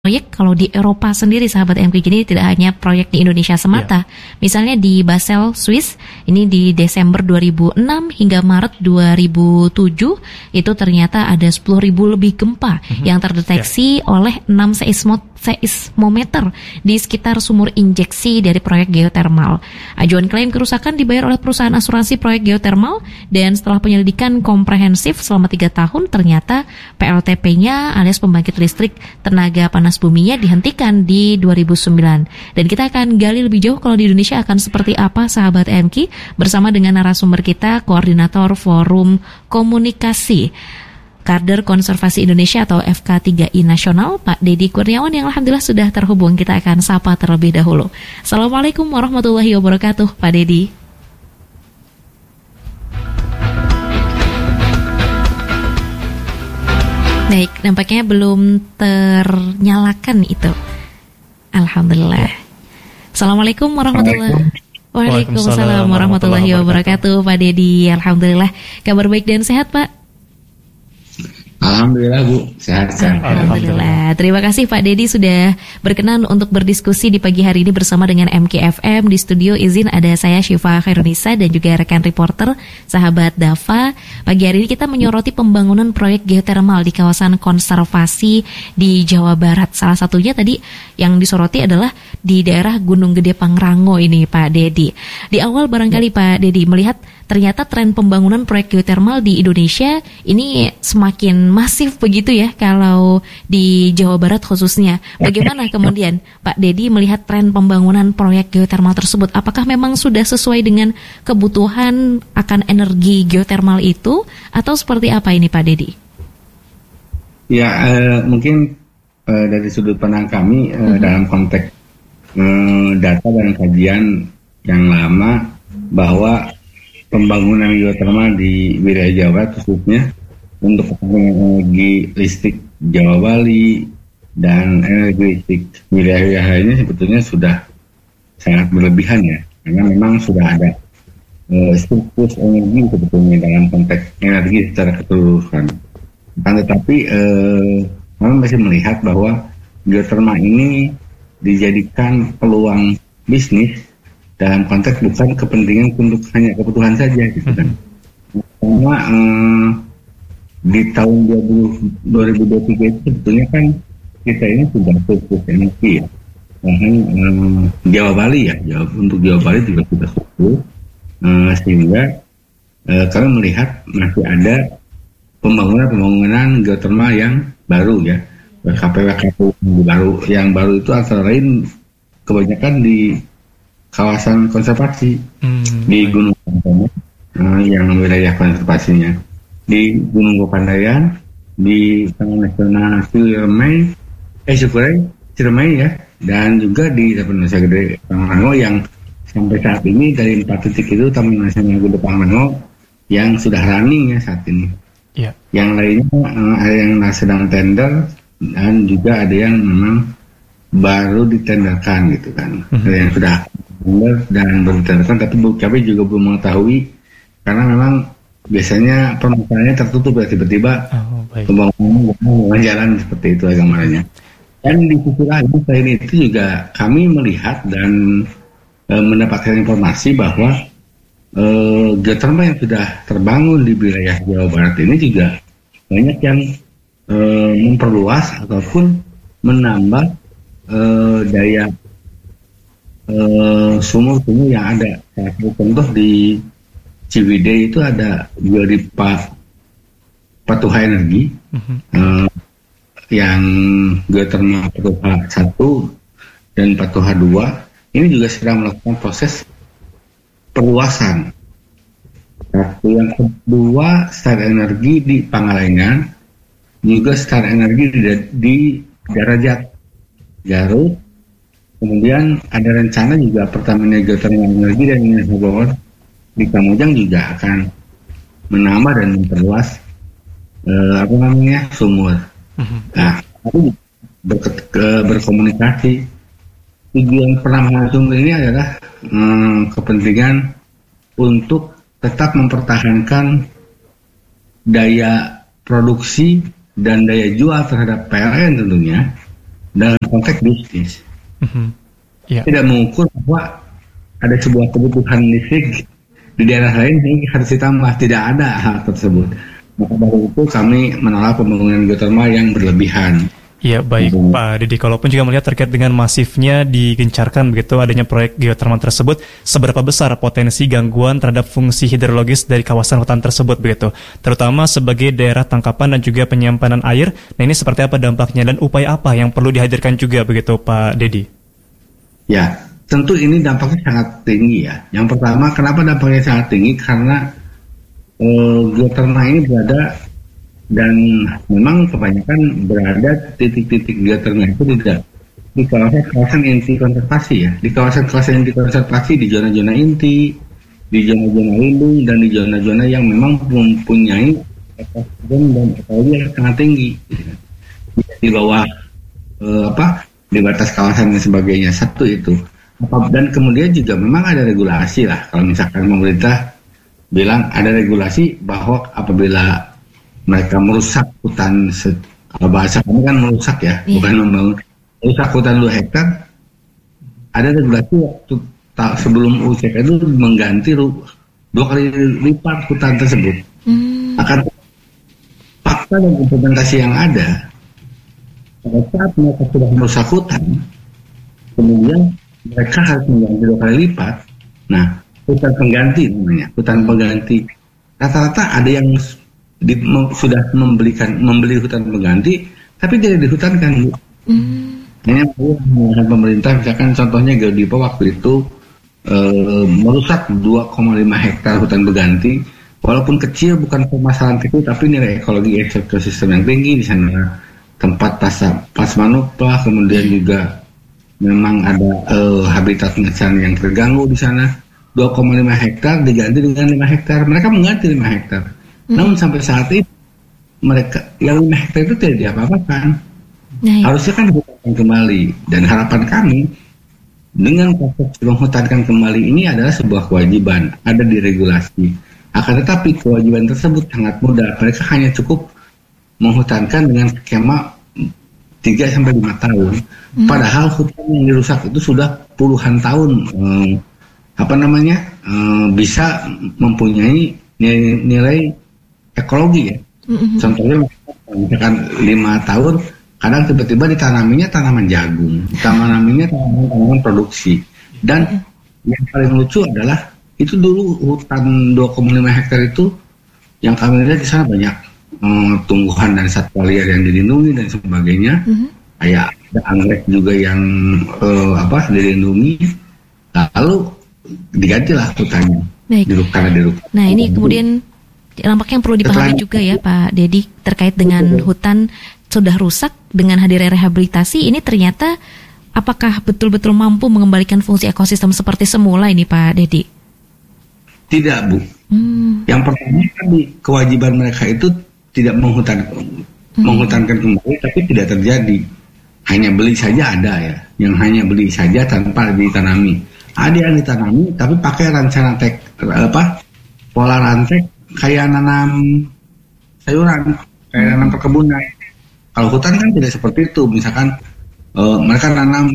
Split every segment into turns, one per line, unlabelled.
proyek kalau di Eropa sendiri, sahabat MK, jadi tidak hanya proyek di Indonesia semata. Misalnya di Basel, Swiss, ini di Desember 2006 hingga Maret 2007 itu ternyata ada 10.000 lebih gempa yang terdeteksi oleh 6 seismometer di sekitar sumur injeksi dari proyek geotermal. Ajuan klaim kerusakan dibayar oleh perusahaan asuransi proyek geotermal, dan setelah penyelidikan komprehensif selama 3 tahun, ternyata PLTP-nya alias pembangkit listrik tenaga panas buminya dihentikan di 2009. Dan kita akan gali lebih jauh kalau di Indonesia akan seperti apa, sahabat MK, bersama dengan narasumber kita, Koordinator Forum Komunikasi Kader Konservasi Indonesia atau FK3I Nasional, Pak Dedi Kurniawan, yang alhamdulillah sudah terhubung. Kita akan sapa terlebih dahulu. Assalamualaikum warahmatullahi wabarakatuh, Pak Dedi. Baik, nampaknya belum ternyalakan itu. Alhamdulillah. Assalamualaikum warahmatullahi wabarakatuh. Waalaikumsalam warahmatullahi wabarakatuh, Pak Dedi. Alhamdulillah. Kabar baik dan sehat, Pak?
Alhamdulillah, Bu, sehat-sehat.
Alhamdulillah. Terima kasih Pak Dedi sudah berkenan untuk berdiskusi di pagi hari ini bersama dengan MKFM. Di studio izin ada saya Syifa Khairunisa dan juga rekan reporter sahabat Dava. Pagi hari ini kita menyoroti pembangunan proyek geotermal di kawasan konservasi di Jawa Barat. Salah satunya tadi yang disoroti adalah di daerah Gunung Gede Pangrango ini, Pak Dedi. Di awal barangkali Pak Dedi melihat ternyata tren pembangunan proyek geotermal di Indonesia ini semakin masif begitu ya, kalau di Jawa Barat khususnya. Bagaimana kemudian Pak Dedi melihat tren pembangunan proyek geotermal tersebut? Apakah memang sudah sesuai dengan kebutuhan akan energi geotermal itu, atau seperti apa ini Pak Dedi?
Ya, mungkin dari sudut pandang kami dalam konteks data dan kajian yang lama bahwa pembangunan geotermal di wilayah Jawa Barat khususnya untuk energi listrik Jawa Bali dan energi listrik wilayah lainnya sebetulnya sudah sangat berlebihan ya, karena memang sudah ada surplus energi sebetulnya dalam konteks energi secara keseluruhan. Tetapi kami masih melihat bahwa geotermal ini dijadikan peluang bisnis dalam konteks bukan kepentingan untuk hanya kebutuhan saja gitu kan. Karena di tahun 2023 itu sebetulnya kan kita ini sudah surplus energi ya. Bahkan Jawa Bali ya, untuk Jawa Bali juga sudah surplus, sehingga kami melihat masih ada pembangunan geotermal yang baru ya. KPW yang baru itu antara lain kebanyakan di kawasan konservasi di Gunung Papandayan, yang wilayah konservasinya di Gunung Papandayan, di Taman Nasional Ciremai ya, dan juga di Taman Nasional Gede Pangrango yang sampai saat ini dari 4 titik itu Taman Nasional Gede Pangrango yang sudah running ya saat ini. Yeah. Yang lainnya ada yang sedang tender dan juga ada yang memang baru ditenderkan gitu kan. Ada yang sudah dan bertentangan, tapi kami juga belum mengetahui karena memang biasanya permasalahannya tertutup ya, tiba-tiba pembangunan jalan seperti itu gambarnya. Dan di sisi lain selain itu juga kami melihat dan mendapatkan informasi bahwa geotermal yang sudah terbangun di wilayah Jawa Barat ini juga banyak yang memperluas ataupun menambah daya sumur-sumur yang ada. Contoh di Ciwidey itu ada dari Patuha Energi yang geotermal Patuha 1 dan Patuha 2 ini juga sedang melakukan proses perluasan. Yang kedua, Star Energi di Pangalengan, juga Star Energi di Darajat Garut. Kemudian ada rencana juga Pertamina Geothermal Energi dan Indonesia Power di Kamojang juga akan menambah dan memperluas sumur. Nah, aku berkomunikasi. Tujuan penambahan sumur ini adalah kepentingan untuk tetap mempertahankan daya produksi dan daya jual terhadap PLN tentunya dalam konteks bisnis.
Yeah.
Tidak mengukur bahwa ada sebuah kebutuhan listrik di daerah lain yang harus ditambah. Tidak ada hal tersebut. Maka dari itu kami menolak pembangunan geotermal yang berlebihan.
Ya, baik Pak Dedy. Kalaupun juga melihat terkait dengan masifnya digencarkan begitu adanya proyek geotermal tersebut, seberapa besar potensi gangguan terhadap fungsi hidrologis dari kawasan hutan tersebut begitu, terutama sebagai daerah tangkapan dan juga penyimpanan air. Nah, ini seperti apa dampaknya dan upaya apa yang perlu dihadirkan juga begitu Pak Dedy?
Ya, tentu ini dampaknya sangat tinggi ya. Yang pertama, kenapa dampaknya sangat tinggi? Karena geotermal ini berada, dan memang kebanyakan berada titik-titik geotermal itu tidak di kawasan inti konservasi ya, di kawasan inti konservasi, di zona-zona inti, di zona-zona lindung, dan di zona-zona yang memang mempunyai ekosistem dan ekologi yang sangat tinggi di bawah di batas kawasan dan sebagainya. Satu itu, dan kemudian juga memang ada regulasi lah. Kalau misalkan pemerintah bilang ada regulasi bahwa apabila mereka merusak hutan, kalau bahasa kami kan merusak ya, bukan membangun, merusak hutan 2 hektar, ada regulasi waktu sebelum UCK itu mengganti 2 kali lipat hutan tersebut. Akan fakta dan implementasi yang ada, pada saat mereka sudah merusak hutan, kemudian mereka harus mengganti 2 kali lipat. Nah, hutan pengganti namanya, hutan pengganti. Rata-rata ada yang sudah membeli hutan pengganti, tapi tidak dihutankan, Bu. Ini pemerintah, misalkan contohnya Geodipa waktu itu merusak 2,5 hektar hutan pengganti, walaupun kecil, bukan permasalahan kecil, tapi nilai ekologi ekosistem yang tinggi di sana, tempat plasmanupa, kemudian juga memang ada habitat yang terganggu di sana. 2,5 hektar diganti dengan 5 hektar, mereka mengganti 5 hektar. Namun sampai saat ini mereka yang 5 hektar itu tidak diapa-apakan. Harusnya kan dihutankan kembali, dan harapan kami dengan proses menghutankan kembali ini adalah sebuah kewajiban, ada di regulasi. Akan tetapi kewajiban tersebut sangat mudah, mereka hanya cukup menghutankan dengan skema 3-5 tahun. Padahal hutan yang dirusak itu sudah puluhan tahun bisa mempunyai nilai ekologi ya. Contohnya misalkan 5 tahun, kadang tiba-tiba ditanaminya tanaman jagung, tanaminya tanaman produksi. Dan yang paling lucu adalah itu dulu hutan 2,5 hektar itu yang kami lihat di sana banyak tumbuhan dan satwa liar yang dilindungi dan sebagainya. Kayak ada anggrek juga yang dilindungi. Lalu digantilah hutannya. Diruk.
Nah, ini kemudian nampaknya yang perlu dipahami juga ya Pak Dedy terkait dengan hutan sudah rusak, dengan hadirnya rehabilitasi ini ternyata apakah betul-betul mampu mengembalikan fungsi ekosistem seperti semula ini Pak Dedy?
Tidak, Bu. Yang pertama tadi kewajiban mereka itu tidak menghutankan kembali, tapi tidak terjadi. Hanya beli saja ada ya, yang hanya beli saja tanpa ditanami. Ada yang ditanami tapi pakai pola rantek kayak nanam sayuran, kayak nanam perkebunan. Kalau hutan kan tidak seperti itu. Misalkan mereka nanam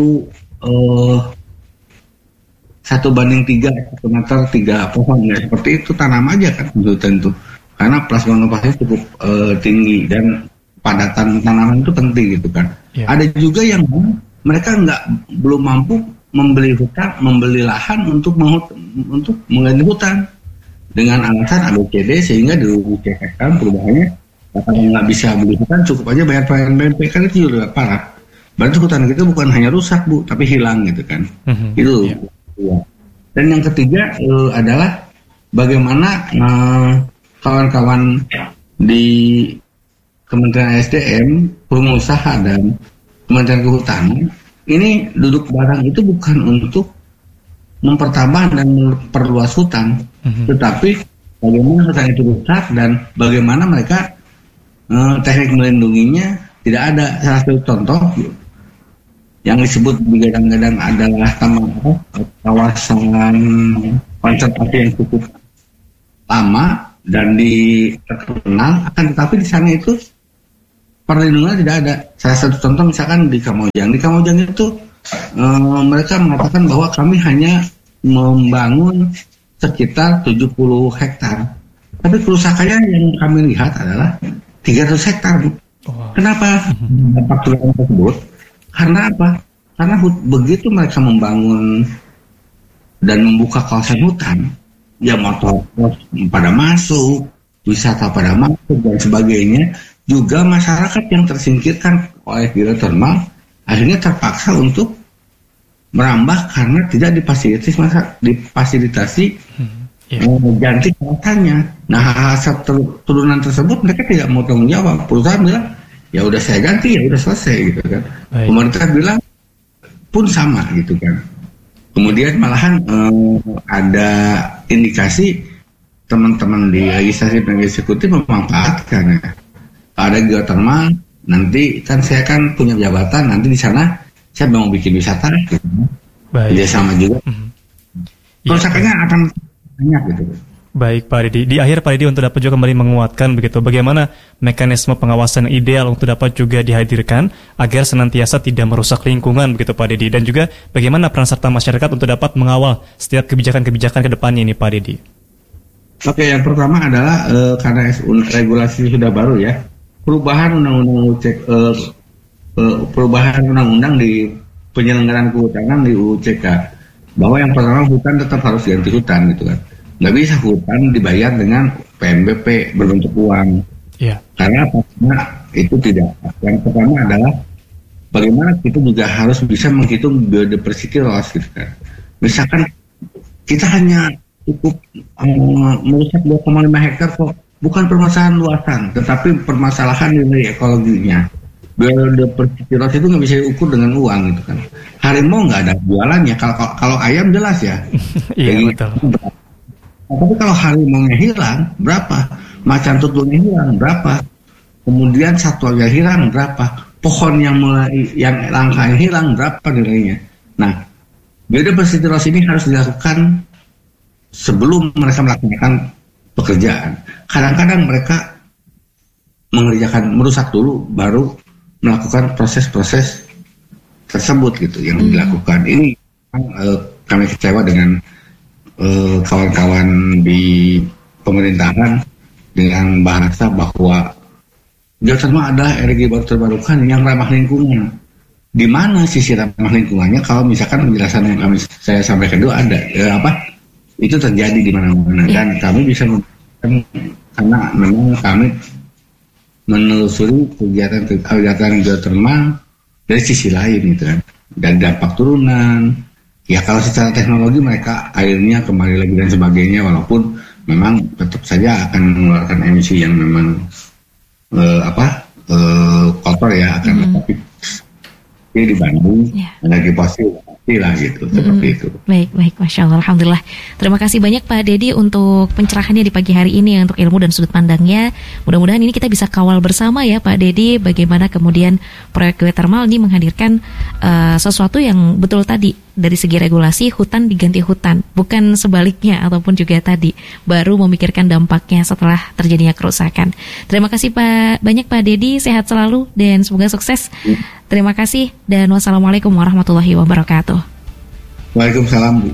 1:3, 1 meter 3 pohon ya, seperti itu, tanam aja kan hutan itu. Karena plasmanupasannya cukup tinggi dan padatan tanaman itu penting gitu kan. Ada juga yang mereka belum mampu membeli lahan untuk mengganti hutan dengan alasan ABCD, sehingga dirugikan perubahannya. Kalau nggak bisa beli hutan, cukup aja bayar PNBP, kan itu juga parah. Berarti hutan kita bukan hanya rusak, Bu, tapi hilang gitu kan. Itu. Ya. Dan yang ketiga adalah bagaimana kawan-kawan di Kementerian SDM, pengusaha dan Kementerian Kehutanan ini duduk bareng itu bukan untuk mempertambah dan memperluas hutan, tetapi bagaimana hutan itu rusak dan bagaimana mereka teknik melindunginya tidak ada. Salah satu contoh yang disebut digadang-gadang adalah kawasan konservasi yang cukup lama dan terkenal, akan tetapi di sana itu perlindungan tidak ada. Salah satu contoh misalkan di Kamojang. Di Kamojang itu mereka mengatakan bahwa kami hanya membangun sekitar 70 hektar. Tapi kerusakannya yang kami lihat adalah 300 hektar. Kenapa dampak kerusakan tersebut? Karena apa? Karena begitu mereka membangun dan membuka kawasan hutan, ya motor pada masuk, wisata pada masuk dan sebagainya, juga masyarakat yang tersingkirkan oleh geotermal akhirnya terpaksa untuk merambah karena tidak difasilitasi ganti kawasannya. Nah, hal turunan tersebut mereka tidak mau tanggung jawab. Perusahaan bilang, ya udah saya ganti, ya udah selesai gitu kan. Pemerintah bilang pun sama gitu kan. Kemudian malahan ada indikasi teman-teman di legislasi dan eksekutif memanfaatkan ya. Ada geotermal, nanti kan saya kan punya jabatan, nanti di sana saya mau bikin wisata gitu. Dia sama juga. Kerusakannya akan banyak gitu.
Baik Pak Didi, di akhir Pak Didi untuk dapat juga kembali menguatkan begitu bagaimana mekanisme pengawasan yang ideal untuk dapat juga dihadirkan agar senantiasa tidak merusak lingkungan begitu Pak Didi, dan juga bagaimana peran serta masyarakat untuk dapat mengawal setiap kebijakan-kebijakan ke depannya ini Pak Didi.
Oke, yang pertama adalah karena regulasi sudah baru ya, perubahan undang-undang di penyelenggaraan kehutanan di UCK, bahwa yang pertama hutan tetap harus ganti hutan gitu kan. Nggak bisa hutan dibayar dengan PNBP berbentuk uang. Karena itu tidak. Yang pertama adalah bagaimana kita juga harus bisa menghitung biodiversity loss gitu kan. Misalkan kita hanya cukup merusak 2,5 hektar kok, bukan permasalahan luasan, tetapi permasalahan nilai ekologinya. Biodiversity loss itu nggak bisa diukur dengan uang gitu kan. Harimau nggak ada jualannya. Kalau ayam jelas ya.
Iya betul.
Tapi kalau harimaunya hilang, berapa? Macan tutul hilang, berapa? Kemudian satwa yang hilang, berapa? Pohon yang langka hilang, berapa nilainya? Nah, biodiversity loss ini harus dilakukan sebelum mereka melakukan pekerjaan. Kadang-kadang mereka merusak dulu, baru melakukan proses-proses tersebut gitu yang dilakukan. Ini kami kecewa dengan kawan-kawan di pemerintahan dengan bahasa bahwa geotermal adalah energi baru terbarukan yang ramah lingkungan. Di mana sisi ramah lingkungannya? Kalau misalkan penjelasan yang saya sampaikan itu ada itu terjadi di mana-mana dan kami bisa karena memang kami menelusuri kegiatan geotermal dari sisi lain gitu kan, dari dampak turunan. Ya kalau secara teknologi mereka airnya kembali lagi dan sebagainya, walaupun memang tetap saja akan mengeluarkan emisi yang memang kotor ya, akan tetapi dibanding energi fosil lah gitu, seperti itu.
Baik, Masya Allah, Alhamdulillah. Terima kasih banyak Pak Dedi untuk pencerahannya di pagi hari ini untuk ilmu dan sudut pandangnya. Mudah-mudahan ini kita bisa kawal bersama ya Pak Dedi, bagaimana kemudian proyek geotermal ini menghadirkan sesuatu yang betul tadi, dari segi regulasi hutan diganti hutan, bukan sebaliknya ataupun juga tadi baru memikirkan dampaknya setelah terjadinya kerusakan. Terima kasih banyak Pak Dedi, sehat selalu dan semoga sukses. Terima kasih dan wassalamualaikum warahmatullahi wabarakatuh.
Waalaikumsalam Bu.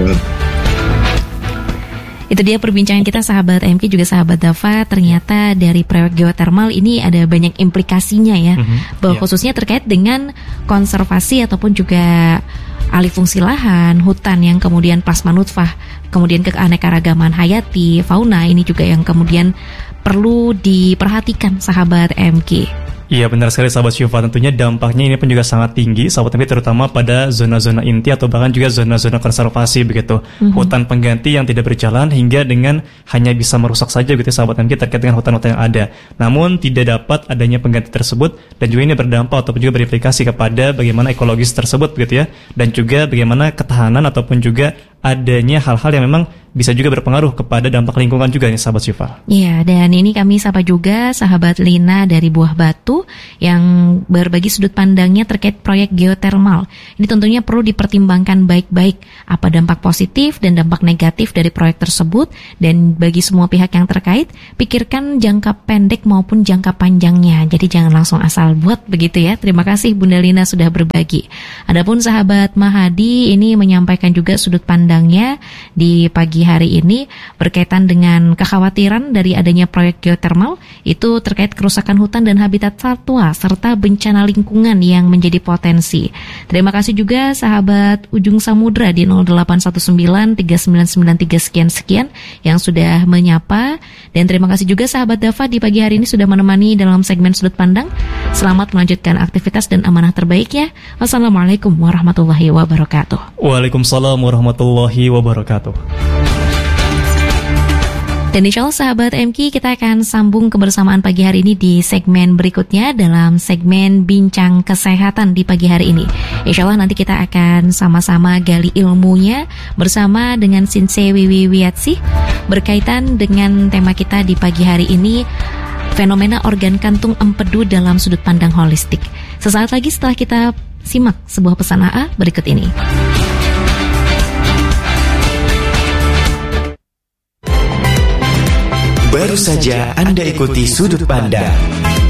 Itu dia perbincangan kita sahabat MK juga sahabat Dava. Ternyata dari proyek geotermal ini ada banyak implikasinya ya, bahwa khususnya terkait dengan konservasi ataupun juga alih fungsi lahan, hutan yang kemudian plasma nutfah, kemudian keanekaragaman hayati, fauna, ini juga yang kemudian perlu diperhatikan sahabat MK.
Iya benar sekali sahabat Syifa, tentunya dampaknya ini pun juga sangat tinggi sahabat MK, terutama pada zona-zona inti atau bahkan juga zona-zona konservasi begitu. Hutan pengganti yang tidak berjalan hingga dengan hanya bisa merusak saja gitu sahabat MK terkait dengan hutan-hutan yang ada. Namun tidak dapat adanya pengganti tersebut, dan juga ini berdampak ataupun juga berimplikasi kepada bagaimana ekologis tersebut begitu ya, dan juga bagaimana ketahanan ataupun juga adanya hal-hal yang memang bisa juga berpengaruh kepada dampak lingkungan juga nih sahabat Syifa.
Iya, dan ini kami sapa juga sahabat Lina dari Buah Batu yang berbagi sudut pandangnya terkait proyek geotermal. Ini tentunya perlu dipertimbangkan baik-baik apa dampak positif dan dampak negatif dari proyek tersebut, dan bagi semua pihak yang terkait, pikirkan jangka pendek maupun jangka panjangnya. Jadi jangan langsung asal buat begitu ya. Terima kasih Bunda Lina sudah berbagi. Adapun sahabat Mahadi ini menyampaikan juga sudut pandangnya di pagi hari ini berkaitan dengan kekhawatiran dari adanya proyek geotermal itu terkait kerusakan hutan dan habitat satwa serta bencana lingkungan yang menjadi potensi. Terima kasih juga sahabat Ujung Samudra di 08193993 sekian yang sudah menyapa, dan terima kasih juga sahabat Dava di pagi hari ini sudah menemani dalam segmen Sudut Pandang. Selamat melanjutkan aktivitas dan amanah terbaik ya. Wassalamualaikum warahmatullahi wabarakatuh.
Waalaikumsalam warahmatullahi wabarakatuh.
Dan insya Allah sahabat MQ, kita akan sambung kebersamaan pagi hari ini di segmen berikutnya dalam segmen Bincang Kesehatan di pagi hari ini. Insya Allah nanti kita akan sama-sama gali ilmunya bersama dengan Sensei Wiwi Wiatsih berkaitan dengan tema kita di pagi hari ini, fenomena organ kantung empedu dalam sudut pandang holistik. Sesaat lagi setelah kita simak sebuah pesan AA berikut ini.
Baru saja Anda ikuti Sudut Pandang